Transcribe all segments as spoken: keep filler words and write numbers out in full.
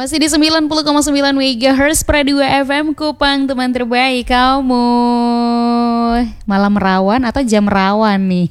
Masih di sembilan puluh koma sembilan megahertz Pro dua F M Kupang, teman terbaik kamu. Malam rawan atau jam rawan nih?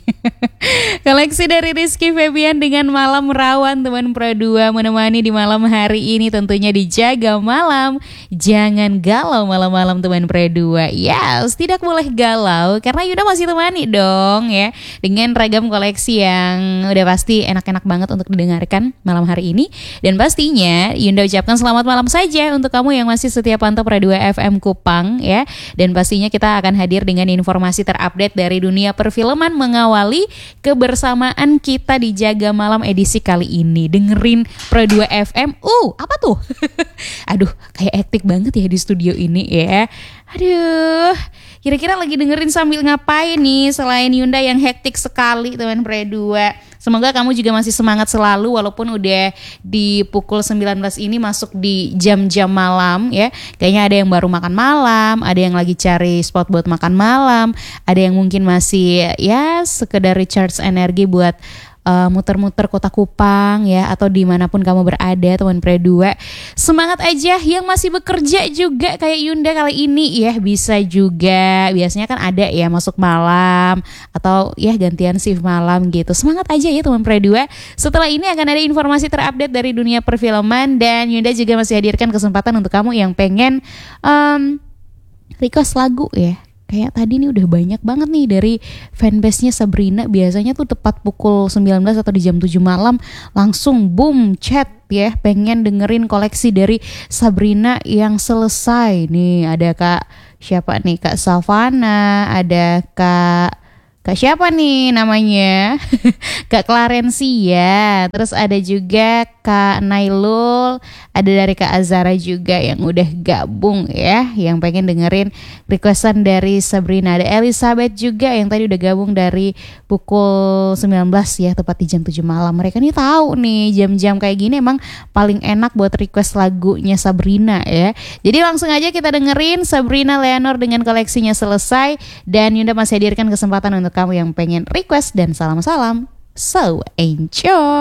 Koleksi dari Rizky Febian dengan Malam Rawan, teman Pro dua, menemani di malam hari ini, tentunya dijaga malam. Jangan galau malam-malam, teman Pro dua. Yes, tidak boleh galau karena Yunda masih temani dong ya, dengan ragam koleksi yang udah pasti enak-enak banget untuk didengarkan malam hari ini. Dan pastinya Yunda ucapkan selamat malam saja untuk kamu yang masih setia pantau Pro dua F M Kupang ya. Dan pastinya kita akan hadir dengan informasi terupdate dari dunia perfilman mengawali kebersamaan kita di Jaga Malam edisi kali ini. Dengerin Pro dua F M. Uh, apa tuh? Aduh, kayak hektik banget ya di studio ini ya. Aduh, kira-kira lagi dengerin sambil ngapain nih selain Yunda yang hektik sekali, teman Pro dua. Semoga kamu juga masih semangat selalu walaupun udah di pukul sembilan belas ini masuk di jam-jam malam ya. Kayaknya ada yang baru makan malam, ada yang lagi cari spot buat makan malam, ada yang mungkin masih ya sekedar recharge energi buat Uh, muter-muter kota Kupang ya, atau dimanapun kamu berada, teman Pro dua. Semangat aja yang masih bekerja juga kayak Yunda kali ini ya, bisa juga. Biasanya kan ada ya masuk malam atau ya gantian shift malam gitu. Semangat aja ya teman Pro dua. Setelah ini akan ada informasi terupdate dari dunia perfilman, dan Yunda juga masih hadirkan kesempatan untuk kamu yang pengen um, request lagu ya. Kayak tadi nih udah banyak banget nih dari fanbase-nya Sabrina. Biasanya tuh tepat pukul sembilan belas atau di jam tujuh malam langsung boom chat ya, pengen dengerin koleksi dari Sabrina yang selesai. Nih ada Kak siapa nih, Kak Savana, ada Kak Kak siapa nih namanya? Kak Clarencia. Terus ada juga Kak Nailul, ada dari Kak Azara juga yang udah gabung ya, yang pengen dengerin requestan dari Sabrina. Ada Elizabeth juga yang tadi udah gabung dari pukul sembilan belas ya, tepat di jam tujuh malam. Mereka nih tahu nih jam-jam kayak gini emang paling enak buat request lagunya Sabrina ya. Jadi langsung aja kita dengerin Sabrina Leonor dengan koleksinya selesai, dan Yunda masih hadirkan kesempatan untuk kamu yang pengen request dan salam-salam. So enjoy.